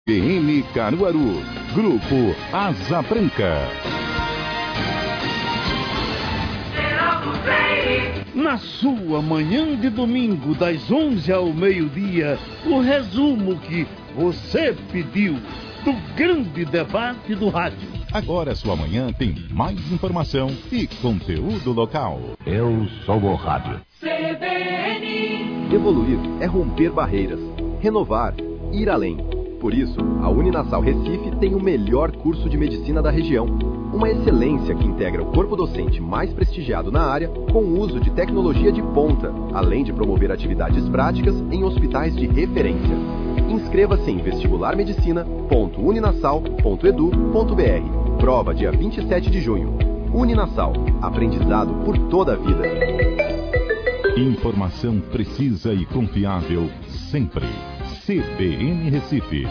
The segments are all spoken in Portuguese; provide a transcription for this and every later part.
CBN Caruaru, Grupo Asa Branca. Na sua manhã de domingo, das 11 ao meio-dia, o resumo que você pediu do grande debate do rádio. Agora sua manhã tem mais informação e conteúdo local. Eu sou o rádio. CBN. Evoluir é romper barreiras, renovar, ir além. Por isso, a Uninasal Recife tem o melhor curso de medicina da região. Uma excelência que integra o corpo docente mais prestigiado na área com o uso de tecnologia de ponta, além de promover atividades práticas em hospitais de referência. Inscreva-se em vestibularmedicina.uninasal.edu.br. Prova dia 27 de junho. Uninasal. Aprendizado por toda a vida. Informação precisa e confiável sempre. CBN Recife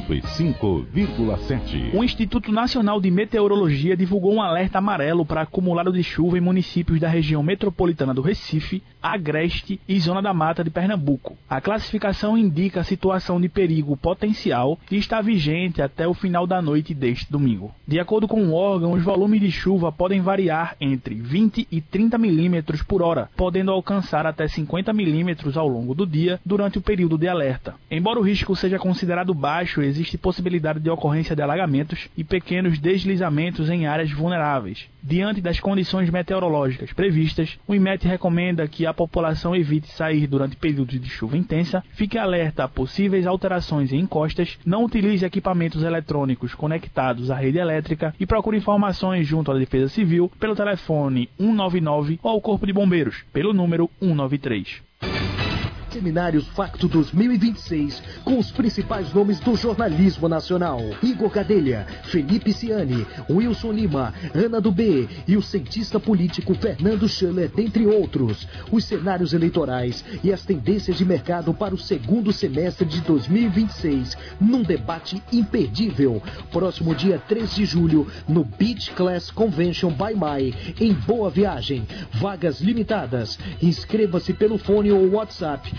105,7. O Instituto Nacional de Meteorologia divulgou um alerta amarelo para acumulado de chuva em municípios da região metropolitana do Recife, Agreste e Zona da Mata de Pernambuco. A classificação indica a situação de perigo potencial e está vigente até o final da noite deste domingo. De acordo com o órgão, os volumes de chuva podem variar entre 20 e 30 milímetros por hora, podendo alcançar até 50 milímetros ao longo do dia durante o período de alerta. Embora o risco seja considerado baixo, existe possibilidade de ocorrência de alagamentos e pequenos deslizamentos em áreas vulneráveis. Diante das condições meteorológicas previstas, o IMET recomenda que a população evite sair durante períodos de chuva intensa, fique alerta a possíveis alterações em encostas, não utilize equipamentos eletrônicos conectados à rede elétrica e procure informações junto à Defesa Civil pelo telefone 199 ou ao Corpo de Bombeiros pelo número 193. Seminários Facto 2026, com os principais nomes do jornalismo nacional. Igor Gadelha, Felipe Ciani, Wilson Lima, Ana do B e o cientista político Fernando Schaller, dentre outros. Os cenários eleitorais e as tendências de mercado para o segundo semestre de 2026, num debate imperdível. Próximo dia 3 de julho, no Beach Class Convention by Mai, em Boa Viagem. Vagas limitadas. Inscreva-se pelo fone ou WhatsApp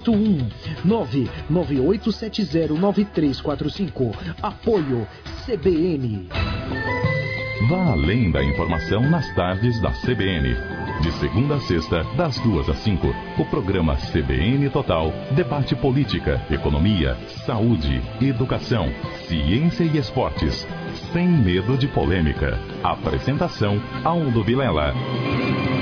81998709345. Apoio CBN. Vá além da informação nas tardes da CBN. De segunda a sexta, das 2 às 5, o programa CBN Total debate política, economia, saúde, educação, ciência e esportes, sem medo de polêmica. Apresentação: Aldo Vilela.